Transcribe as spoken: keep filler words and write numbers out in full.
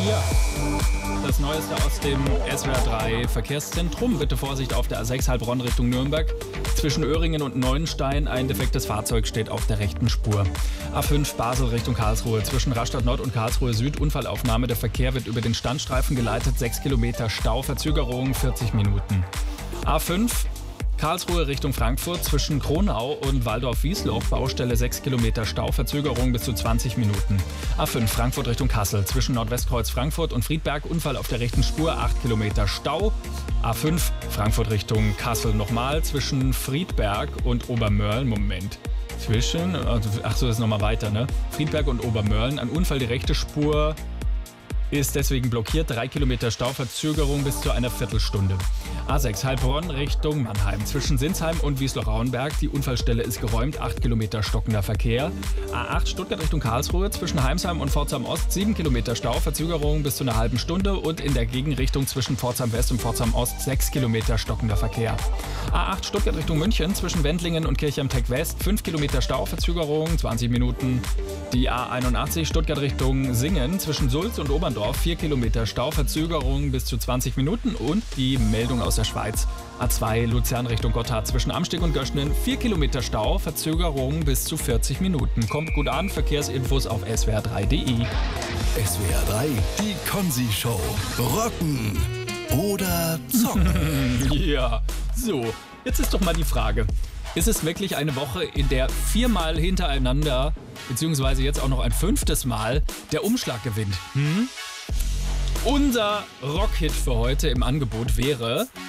Ja, das Neueste aus dem S W R drei Verkehrszentrum. Bitte Vorsicht auf der A sechs Heilbronn Richtung Nürnberg. Zwischen Öhringen und Neuenstein ein defektes Fahrzeug steht auf der rechten Spur. A fünf Basel Richtung Karlsruhe. Zwischen Rastatt Nord und Karlsruhe Süd Unfallaufnahme. Der Verkehr wird über den Standstreifen geleitet. sechs Kilometer Stau, Verzögerung vierzig Minuten. A fünf Karlsruhe Richtung Frankfurt zwischen Kronau und Waldorf-Wiesloch, Baustelle sechs Kilometer Stau, Verzögerung bis zu zwanzig Minuten. A fünf Frankfurt Richtung Kassel zwischen Nordwestkreuz Frankfurt und Friedberg, Unfall auf der rechten Spur, acht Kilometer Stau. A fünf Frankfurt Richtung Kassel nochmal zwischen Friedberg und Obermörlen, Moment, zwischen, also, ach so, das ist nochmal weiter, ne? Friedberg und Obermörlen, ein Unfall, die rechte Spur ist deswegen blockiert, drei Kilometer Stau, Verzögerung bis zu einer Viertelstunde. A sechs Heilbronn Richtung Mannheim zwischen Sinsheim und Wiesloch-Rauenberg. Die Unfallstelle ist geräumt, acht Kilometer stockender Verkehr. A acht Stuttgart Richtung Karlsruhe zwischen Heimsheim und Pforzheim Ost, sieben Kilometer Stau, Verzögerung bis zu einer halben Stunde. Und in der Gegenrichtung zwischen Pforzheim West und Pforzheim Ost, sechs Kilometer stockender Verkehr. A acht Stuttgart Richtung München zwischen Wendlingen und Kirchheim-Tech West, fünf Kilometer Stau, Verzögerung, zwanzig Minuten. Die A einundachtzig Stuttgart Richtung Singen zwischen Sulz und Oberndorf, vier Kilometer Stau, Verzögerung bis zu zwanzig Minuten. Und die Meldung aus der Schweiz. A zwei Luzern Richtung Gotthard zwischen Amsteg und Göschnen, vier Kilometer Stau, Verzögerung bis zu vierzig Minuten. Kommt gut an, Verkehrsinfos auf s w r drei punkt d e. S W R drei, die Konzi-Show. Rocken oder zocken? Ja, so, jetzt ist doch mal die Frage. Ist es wirklich eine Woche, in der viermal hintereinander, beziehungsweise jetzt auch noch ein fünftes Mal, der Umschlag gewinnt? Hm? Unser Rockhit für heute im Angebot wäre